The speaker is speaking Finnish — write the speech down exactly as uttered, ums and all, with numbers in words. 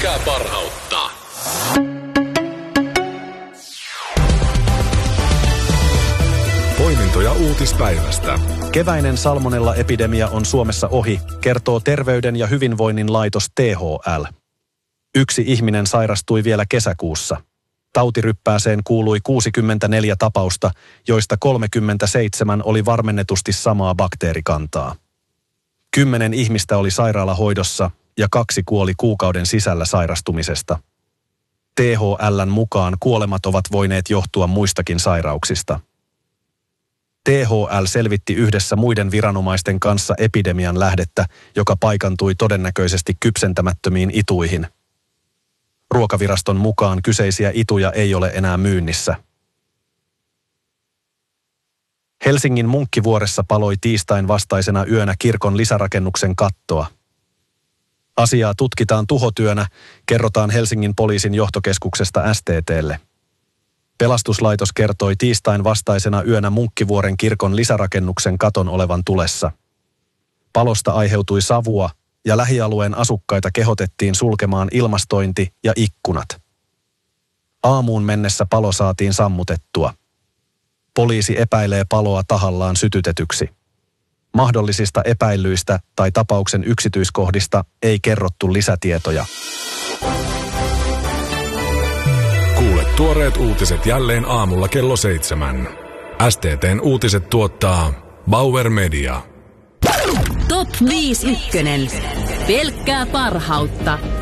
Pelkkää parhautta. Poimintoja uutispäivästä. Keväinen salmonella-epidemia on Suomessa ohi, kertoo Terveyden ja hyvinvoinnin laitos T H L. Yksi ihminen sairastui vielä kesäkuussa. Tautiryppääseen kuului kuusikymmentäneljä tapausta, joista kolmekymmentäseitsemän oli varmennetusti samaa bakteerikantaa. Kymmenen ihmistä oli sairaalahoidossa ja kaksi kuoli kuukauden sisällä sairastumisesta. T H L:n mukaan kuolemat ovat voineet johtua muistakin sairauksista. T H L selvitti yhdessä muiden viranomaisten kanssa epidemian lähdettä, joka paikantui todennäköisesti kypsentämättömiin ituihin. Ruokaviraston mukaan kyseisiä ituja ei ole enää myynnissä. Helsingin Munkkivuoressa paloi tiistain vastaisena yönä kirkon lisärakennuksen kattoa. Asiaa tutkitaan tuhotyönä, kerrotaan Helsingin poliisin johtokeskuksesta S T T:lle. Pelastuslaitos kertoi tiistain vastaisena yönä Munkkivuoren kirkon lisärakennuksen katon olevan tulessa. Palosta aiheutui savua ja lähialueen asukkaita kehotettiin sulkemaan ilmastointi ja ikkunat. Aamuun mennessä palo saatiin sammutettua. Poliisi epäilee paloa tahallaan sytytetyksi. Mahdollisista epäilyistä tai tapauksen yksityiskohdista ei kerrottu lisätietoja. Kuule tuoreet uutiset jälleen aamulla kello seitsemän. S T T:n uutiset tuottaa Bauer Media. Top viisi ykkönen. Pelkkää parhautta.